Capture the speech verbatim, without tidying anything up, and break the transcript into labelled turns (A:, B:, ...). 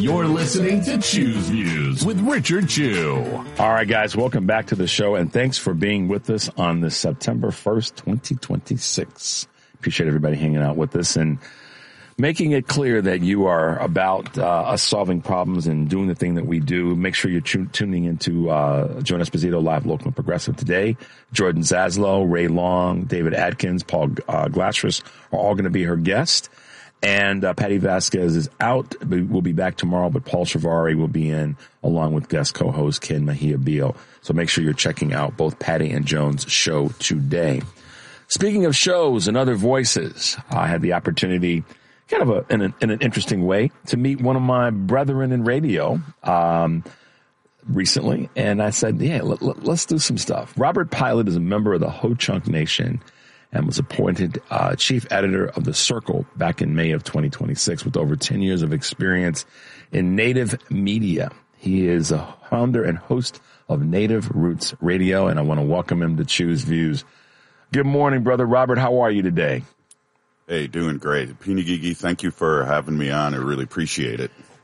A: You're listening to Choose Views with Richard Chew.
B: All right, guys, welcome back to the show, and thanks for being with us on this September first, twenty twenty-six. Appreciate everybody hanging out with us and making it clear that you are about uh, us solving problems and doing the thing that we do. Make sure you're tu- tuning into uh, Joan Esposito Live, Local and Progressive today. Jordan Zaslow, Ray Long, David Atkins, Paul uh, Glasris are all going to be her guests. And uh, Patty Vasquez is out. We'll be back tomorrow, but Paul Shivari will be in along with guest co-host Ken Mejia Beal. So make sure you're checking out both Patty and Joan's show today. Speaking of shows and other voices, I had the opportunity, kind of a, in, a, in an interesting way, to meet one of my brethren in radio um, recently. And I said, yeah, let, let, let's do some stuff. Robert Pilot is a member of the Ho Chunk Nation and was appointed uh, chief editor of The Circle back in May of twenty twenty-six with over ten years of experience in native media. He is a founder and host of Native Roots Radio, and I want to welcome him to Choose Views. Good morning, Brother Robert. How are you today?
C: Hey, doing great. Pinagigi, thank you for having me on. I really appreciate it.